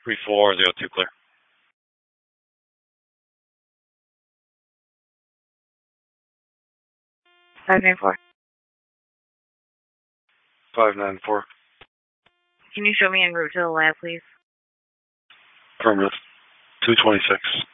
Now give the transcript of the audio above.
3402 clear. Five nine four. 594. Can you show me en route to the lab, please? Affirmative. 226.